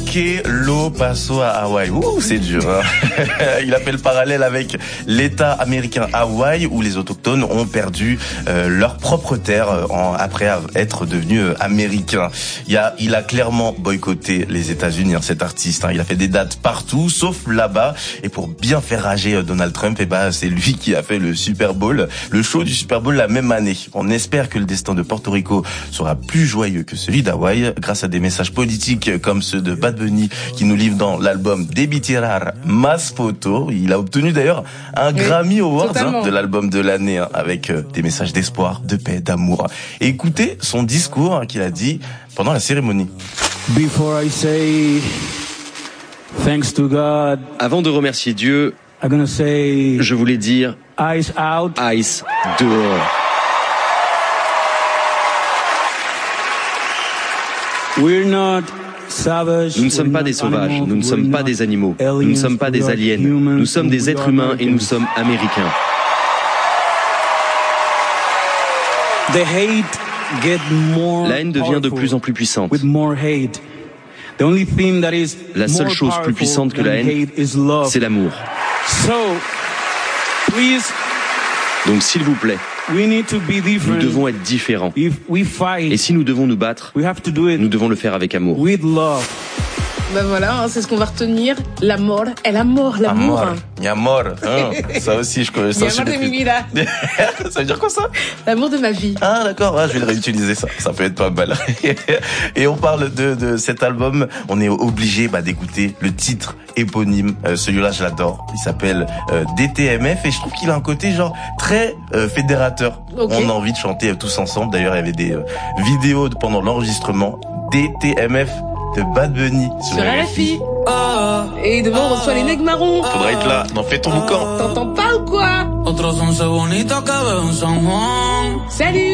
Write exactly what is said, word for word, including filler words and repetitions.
Que lo paso à Hawaï. Ouh, c'est dur. Hein. Il a fait le parallèle avec l'État américain Hawaï où les autochtones ont perdu euh, leur propre terre euh, en, après être devenus euh, américains. Il a, il a clairement boycotté les États-Unis, hein, cet artiste. Hein. Il a fait des dates partout, sauf là-bas. Et pour bien faire rager euh, Donald Trump, eh ben, c'est lui qui a fait le Super Bowl, le show du Super Bowl la même année. On espère que le destin de Porto Rico sera plus joyeux que celui d'Hawaï, grâce à des messages politiques comme ceux de Bad Bunny, qui nous livre dans l'album Debí Tirar Más Fotos. Il a obtenu d'ailleurs un oui, Grammy Award hein, de l'album de l'année, hein, avec euh, des messages d'espoir, de paix, d'amour. Et écoutez son discours hein, qu'il a dit pendant la cérémonie. Before I say thanks to God, avant de remercier Dieu, I'm gonna say, je voulais dire eyes out, eyes dehors. We're not savage, nous ne sommes pas des sauvages, nous ne sommes pas des animaux, nous ne sommes pas des aliens, nous sommes des êtres humains et nous sommes américains. The hate get more La haine devient de plus en plus puissante. With more hate. The only thing that is La seule chose plus puissante que la haine, c'est l'amour. So, please, donc s'il vous plaît, we need to be different. Nous devons être différents. If we fight, et si nous devons nous battre, we have to do it nous devons le faire avec amour. With love. Ben voilà, hein, c'est ce qu'on va retenir. L'amour, et l'amour, l'amour. Amor, mi amor. Hein, ça aussi, je connais ça. Mi amor de mi vida. Ça veut dire quoi ça? L'amour de ma vie. Ah d'accord, ah, je vais le réutiliser ça. Ça peut être pas mal. Et on parle de, de cet album. On est obligé bah, d'écouter le titre éponyme. Euh, celui-là, je l'adore. Il s'appelle euh, D T M F et je trouve qu'il a un côté genre très euh, fédérateur. Okay. On a envie de chanter euh, tous ensemble. D'ailleurs, il y avait des euh, vidéos de, pendant l'enregistrement. D T M F de Bad Bunny sur, sur R F I. Oh. Et devant on reçoit les nègres marrons. Faudra être là, n'en fais ton boucan. T'entends pas ou quoi? Salut.